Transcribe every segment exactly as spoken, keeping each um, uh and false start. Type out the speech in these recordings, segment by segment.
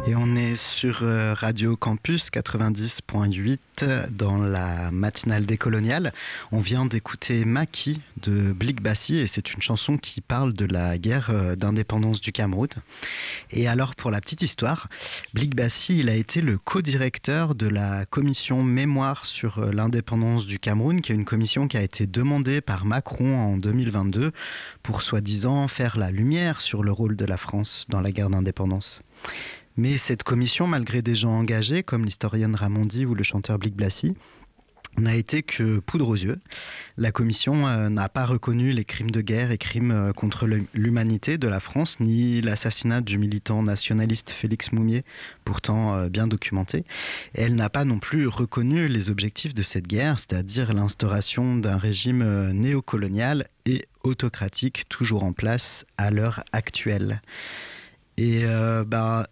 Et on est sur Radio Campus quatre-vingt-dix virgule huit dans la matinale décoloniale. On vient d'écouter Maki de Blik Bassi et c'est une chanson qui parle de la guerre d'indépendance du Cameroun. Et alors pour la petite histoire, Blik Bassi, il a été le co-directeur de la commission mémoire sur l'indépendance du Cameroun, qui est une commission qui a été demandée par Macron en deux mille vingt-deux pour soi-disant faire la lumière sur le rôle de la France dans la guerre d'indépendance. Mais cette commission, malgré des gens engagés comme l'historienne Ramondi ou le chanteur Blik Bassi, n'a été que poudre aux yeux. La commission euh, n'a pas reconnu les crimes de guerre et crimes euh, contre l'humanité de la France, ni l'assassinat du militant nationaliste Félix Moumié, pourtant euh, bien documenté. Et elle n'a pas non plus reconnu les objectifs de cette guerre, c'est-à-dire l'instauration d'un régime euh, néocolonial et autocratique toujours en place à l'heure actuelle. Et euh, bah,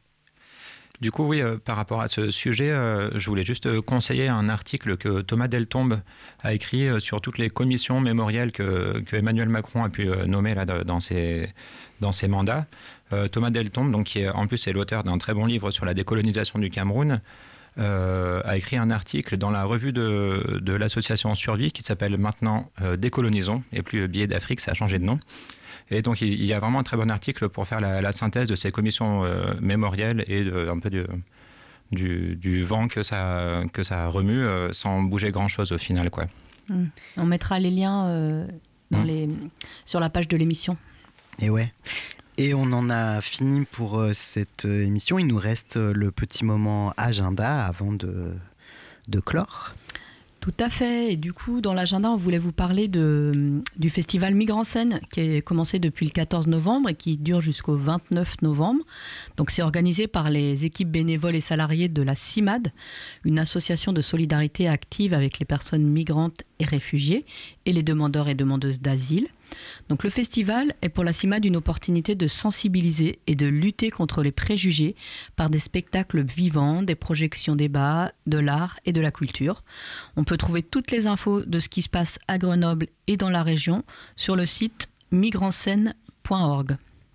Du coup, oui, euh, par rapport à ce sujet, euh, je voulais juste euh, conseiller un article que Thomas Deltombe a écrit euh, sur toutes les commissions mémorielles que, que Emmanuel Macron a pu euh, nommer là, dans, ses, dans ses mandats. Euh, Thomas Deltombe, donc, qui est, en plus est l'auteur d'un très bon livre sur la décolonisation du Cameroun, euh, a écrit un article dans la revue de, de l'association Survie qui s'appelle maintenant euh, Décolonisons, et plus Billets d'Afrique, ça a changé de nom. Et donc, il y a vraiment un très bon article pour faire la, la synthèse de ces commissions euh, mémorielles et de, un peu du, du, du vent que ça, que ça remue euh, sans bouger grand-chose au final, quoi. Mmh. On mettra les liens euh, dans mmh. les, sur la page de l'émission. Et ouais. Et on en a fini pour euh, cette euh, émission. Il nous reste euh, le petit moment agenda avant de, de clore. Tout à fait. Et du coup, dans l'agenda, on voulait vous parler de, du festival Migre en Scène qui est commencé depuis le quatorze novembre et qui dure jusqu'au vingt-neuf novembre. Donc, c'est organisé par les équipes bénévoles et salariées de la CIMAD, une association de solidarité active avec les personnes migrantes et réfugiées et les demandeurs et demandeuses d'asile. Donc le festival est pour la CIMAD une opportunité de sensibiliser et de lutter contre les préjugés par des spectacles vivants, des projections débats, de l'art et de la culture. On peut trouver toutes les infos de ce qui se passe à Grenoble et dans la région sur le site migre en scène point org.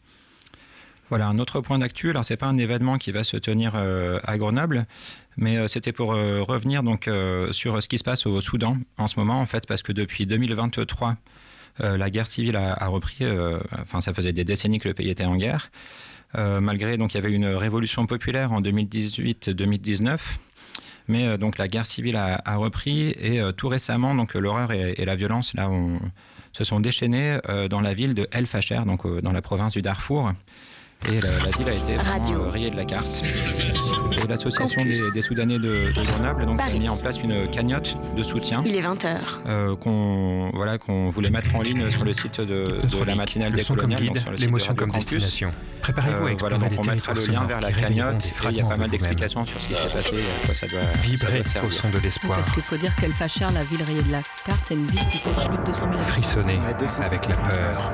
Voilà, un autre point d'actu. Alors, c'est pas un événement qui va se tenir euh, à Grenoble, mais euh, c'était pour euh, revenir donc euh, sur ce qui se passe au Soudan en ce moment, en fait, parce que depuis deux mille vingt-trois, euh, la guerre civile a, a repris. Euh, enfin, ça faisait des décennies que le pays était en guerre. Euh, malgré, donc, il y avait une révolution populaire en deux mille dix-huit deux mille dix-neuf. Mais euh, donc la guerre civile a, a repris et euh, tout récemment, donc l'horreur et, et la violence là, on, se sont déchaînées euh, dans la ville de El Fasher, donc euh, dans la province du Darfour. Et la, la ville a été vraiment euh, rayée de la carte. Et l'association des, des Soudanais de, de Grenoble donc, a mis en place une cagnotte de soutien. Il est vingt heures. Euh, qu'on, voilà, qu'on voulait mettre en ligne sur le site de, de la matinale décoloniale. Le son comme guide, l'émotion comme destination. Préparez-vous à explorer euh, voilà, les on mettra le lien vers la cagnotte. Et il y a pas mal d'explications sur ce qui s'est passé et à quoi ça doit vibrer au son de l'espoir. Parce qu'il faut dire qu'El Fasher, la ville rayée de la carte, c'est une ville qui fait plus de deux cent mille habitants. Frissonner avec la peur.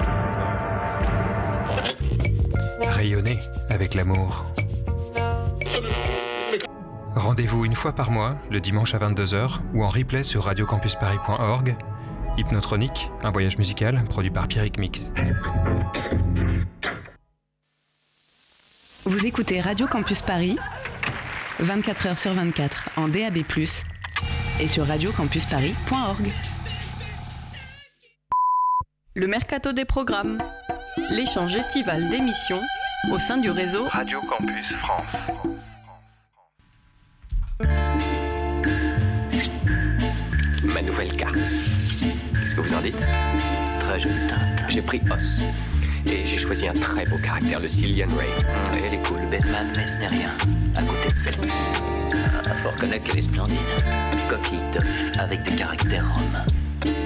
Rayonner avec l'amour. Rendez-vous une fois par mois, le dimanche à vingt-deux heures, ou en replay sur radio campus paris point org. Hypnotronique, un voyage musical produit par Pierrick Mix. Vous écoutez Radio Campus Paris, vingt-quatre heures sur vingt-quatre, en D A B plus, et sur radio campus paris point org. Le mercato des programmes, l'échange estival d'émissions au sein du réseau Radio Campus France. Ma nouvelle carte. Qu'est-ce que vous en dites? Très jolie teinte. J'ai pris Os. Et j'ai choisi un très beau caractère, le Cillian Ray. Mmh, elle est cool, Batman, mais ce n'est rien. À côté de celle-ci. Ah, faut reconnaître qu'elle est splendide. Coquille d'œuf avec des caractères romains.